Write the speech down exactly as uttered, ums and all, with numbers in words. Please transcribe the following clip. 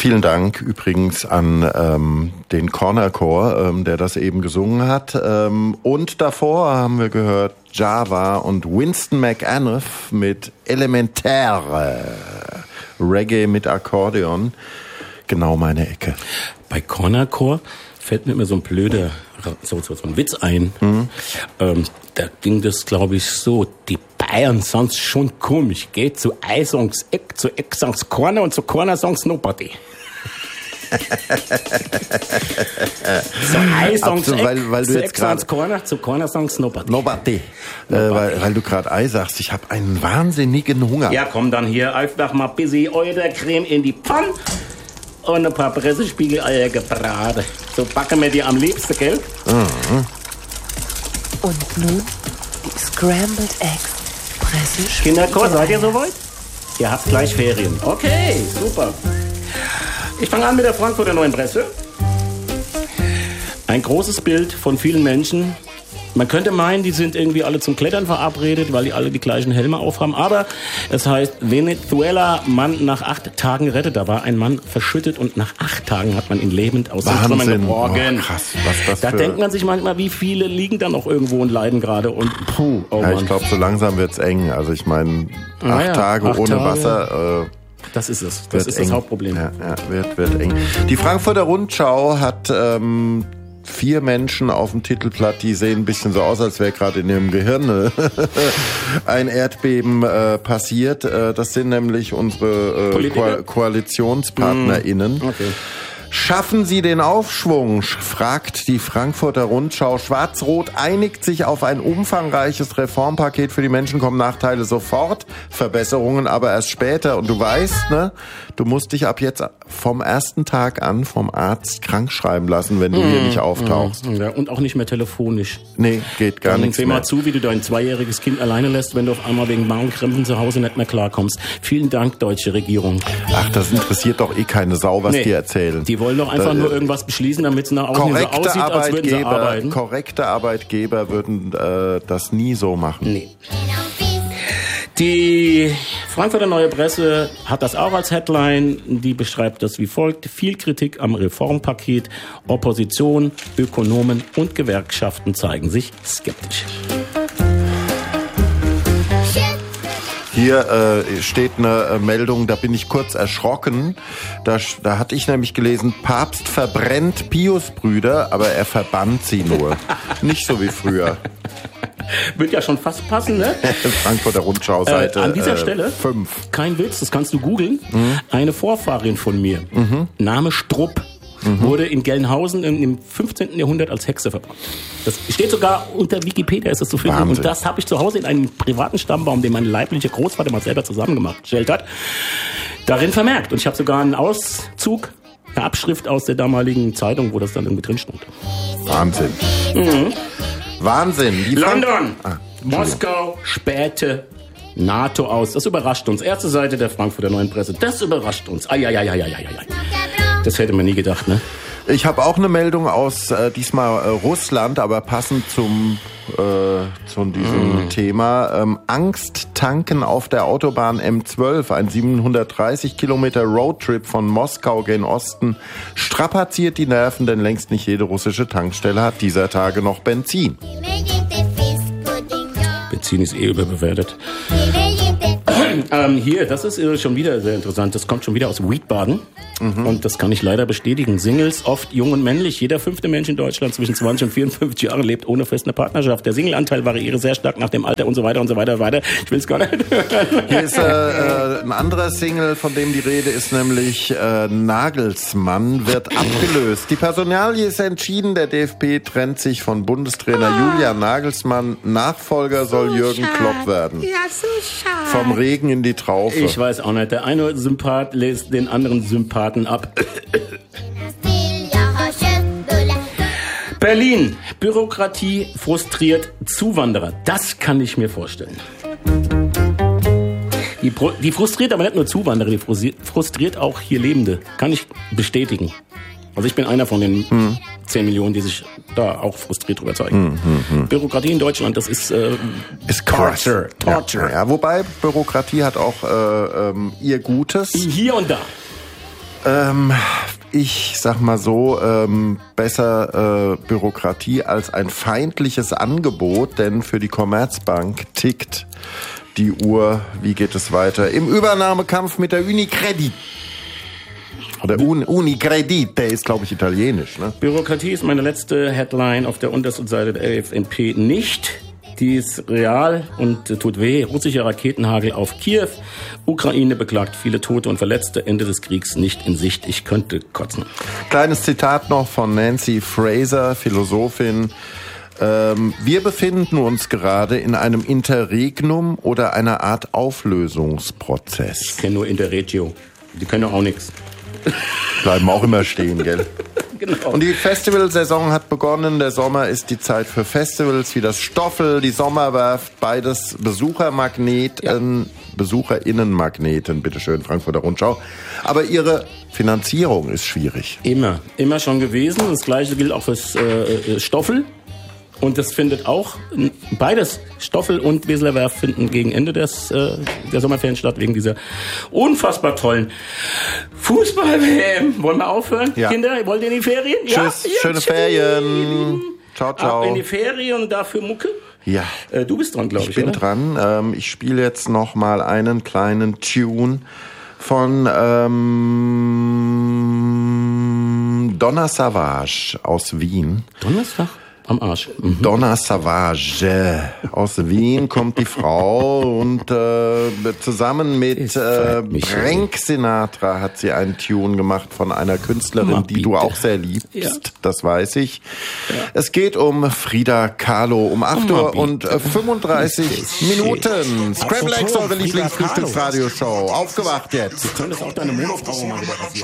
Vielen Dank übrigens an ähm, den Corner Chor, ähm, der das eben gesungen hat. Ähm, und davor haben wir gehört Java und Winston McAnuff mit Elementare. Reggae mit Akkordeon. Genau meine Ecke. Bei Corner Chor fällt mir immer so ein blöder so, so, so ein Witz ein. Mhm. Ähm, da ging das, glaube ich, so. Die Bayern sind's schon komisch, geht zu Eisongs Eck, zu Eck sind's Corner und zu Corner sind's Nobody. So Eisongs Eck, weil, weil du zu jetzt Eck sind's Corner, zu Corner sind's Nobody. Nobody. Nobody. Äh, weil, weil du gerade Ei sagst, ich habe einen wahnsinnigen Hunger. Ja, komm dann hier einfach mal ein bisschen Eudercreme in die Pfanne. Und ein paar Pressespiegeleier gebraten. So backen wir die am liebsten, gell? Mhm. Und nun die Scrambled Eggs Pressespiegelei. Kinderchor, seid ihr soweit? Ihr habt gleich Ferien. Okay, super. Ich fange an mit der Frankfurter Neuen Presse. Ein großes Bild von vielen Menschen. Man könnte meinen, die sind irgendwie alle zum Klettern verabredet, weil die alle die gleichen Helme aufhaben. Aber es heißt, Venezuela, Mann nach acht Tagen rettet. Da war ein Mann verschüttet und nach acht Tagen hat man ihn lebend aus den Trümmern geborgen. Oh, krass, was das da für... denkt man sich manchmal, wie viele liegen da noch irgendwo und leiden gerade. Und puh, oh ja, Mann. Ich glaube, so langsam wird's eng. Also ich meine, acht ah, ja, Tage acht ohne Tage. Wasser... Äh, Das ist es. Das ist eng. das Hauptproblem. Ja, ja, wird, wird eng. Die Frankfurter Rundschau hat ähm, vier Menschen auf dem Titelblatt, die sehen ein bisschen so aus, als wäre gerade in ihrem Gehirn ein Erdbeben äh, passiert. Äh, das sind nämlich unsere äh, Ko- KoalitionspartnerInnen. Mm, okay. Schaffen Sie den Aufschwung, fragt die Frankfurter Rundschau. Schwarz-Rot einigt sich auf ein umfangreiches Reformpaket. Für die Menschen kommen Nachteile sofort, Verbesserungen aber erst später. Und du weißt, ne, du musst dich ab jetzt vom ersten Tag an vom Arzt krank schreiben lassen, wenn du mmh, hier nicht auftauchst. Ja, und auch nicht mehr telefonisch. Nee, geht gar Dann nichts seh mehr. mal zu, wie du dein zweijähriges Kind alleine lässt, wenn du auf einmal wegen Magenkrämpfen zu Hause nicht mehr klarkommst. Vielen Dank, deutsche Regierung. Ach, das interessiert doch eh keine Sau, was nee, die erzählen. Die wollen doch einfach da, nur irgendwas beschließen, damit es nach außen so aussieht, als würden sie arbeiten. Korrekte Arbeitgeber würden äh, das nie so machen. Nee. Die Frankfurter Neue Presse hat das auch als Headline. Die beschreibt das wie folgt. Viel Kritik am Reformpaket. Opposition, Ökonomen und Gewerkschaften zeigen sich skeptisch. Hier äh, steht eine äh, Meldung, da bin ich kurz erschrocken. Da, da hatte ich nämlich gelesen, Papst verbrennt Piusbrüder, aber er verbannt sie nur. Nicht so wie früher. Wird ja schon fast passen, ne? Frankfurter Rundschau, Seite äh, An dieser äh, Stelle, fünf. Kein Witz, das kannst du googeln. Mhm. Eine Vorfahrin von mir, mhm. Name Strupp, mhm. wurde in Gelnhausen im fünfzehnten Jahrhundert als Hexe verbrannt. Das steht sogar unter Wikipedia, ist das zu finden. Wahnsinn. Und das habe ich zu Hause in einem privaten Stammbaum, den mein leiblicher Großvater mal selber zusammengestellt hat, darin vermerkt. Und ich habe sogar einen Auszug, eine Abschrift aus der damaligen Zeitung, wo das dann irgendwie drin stand. Wahnsinn. Mhm. Wahnsinn. Die London, ah, Moskau, späte NATO aus. Das überrascht uns. Erste Seite der Frankfurter Neuen Presse. Das überrascht uns. Eieieiei. Das hätte man nie gedacht, ne? Ich habe auch eine Meldung aus äh, diesmal äh, Russland, aber passend zum äh, zu diesem mm. Thema. Ähm, Angst tanken auf der Autobahn M zwölf, ein siebenhundertdreißig Kilometer Roadtrip von Moskau gen Osten, strapaziert die Nerven, denn längst nicht jede russische Tankstelle hat dieser Tage noch Benzin. Benzin ist eh überbewertet. ähm, hier, das ist äh, schon wieder sehr interessant. Das kommt schon wieder aus Wiesbaden. Mhm. Und das kann ich leider bestätigen. Singles, oft jung und männlich. Jeder fünfte Mensch in Deutschland zwischen zwanzig und vierundfünfzig Jahren lebt ohne feste Partnerschaft. Der Single-Anteil variiere sehr stark nach dem Alter und so weiter und so weiter weiter. Ich will es gar nicht. Hier ist äh, äh, ein anderer Single, von dem die Rede ist, nämlich äh, Nagelsmann wird abgelöst. Die Personalie ist entschieden. Der D F B trennt sich von Bundestrainer oh. Julian Nagelsmann. Nachfolger soll so Jürgen schade. Klopp werden. Ja, so schade. Vom Regen in die Traufe. Ich weiß auch nicht. Der eine Sympath lässt den anderen Sympathen ab. Berlin. Bürokratie frustriert Zuwanderer. Das kann ich mir vorstellen. Die, Pro- die frustriert aber nicht nur Zuwanderer, die frustriert auch hier Lebende. Kann ich bestätigen. Also ich bin einer von den hm. zehn Millionen, die sich da auch frustriert drüber zeigen. Hm, hm, hm. Bürokratie in Deutschland, das ist, äh, ist Torture. Torture. Ja, ja, wobei Bürokratie hat auch äh, ähm, ihr Gutes. Hier und da. Ähm, ich sag mal so, ähm, besser äh, Bürokratie als ein feindliches Angebot, denn für die Commerzbank tickt die Uhr. Wie geht es weiter? Im Übernahmekampf mit der Unicredit. Oder Un- Unicredit, der ist, glaube ich, italienisch. Ne? Bürokratie ist meine letzte Headline auf der untersten Seite der F N P nicht. Die ist real und äh, tut weh. Russischer Raketenhagel auf Kiew. Ukraine beklagt viele Tote und Verletzte. Ende des Kriegs nicht in Sicht. Ich könnte kotzen. Kleines Zitat noch von Nancy Fraser, Philosophin. Ähm, wir befinden uns gerade in einem Interregnum oder einer Art Auflösungsprozess. Ich kenne nur Interregio. Die können auch nichts. Bleiben auch immer stehen, gell? Genau. Und die Festivalsaison hat begonnen. Der Sommer ist die Zeit für Festivals wie das Stoffel, die Sommerwerft, beides Besuchermagneten, ja. Besucherinnenmagneten, bitteschön, Frankfurter Rundschau. Aber ihre Finanzierung ist schwierig. Immer, immer schon gewesen. Das Gleiche gilt auch fürs äh, Stoffel. Und das findet auch, beides, Stoffel und Weseler Werft finden gegen Ende des, äh, der Sommerferien statt, wegen dieser unfassbar tollen Fußball-W M. Wollen wir aufhören? Ja. Kinder, wollt ihr in die Ferien? Tschüss, ja? schöne tschüss. Ferien. Ciao, ciao. Ab in die Ferien und dafür Mucke? Ja. Äh, du bist dran, glaube ich, Ich bin oder? dran. Ähm, ich spiele jetzt noch mal einen kleinen Tune von ähm, Donna Savage aus Wien. Donnerstag? Am Arsch. Mhm. Donna Savage aus Wien kommt die Frau und äh, zusammen mit äh, Frank Sinatra hat sie einen Tune gemacht von einer Künstlerin, Mal die du bitte. auch sehr liebst, Ja. das weiß ich. Ja. Es geht um Frida Kahlo um acht Mal Uhr und bitte. fünfunddreißig Minuten. Scramble Eggs, eure Frida Lieblingsfrühstücksradioshow. Aufgewacht jetzt. Du könntest auch deine Monofrau mal wieder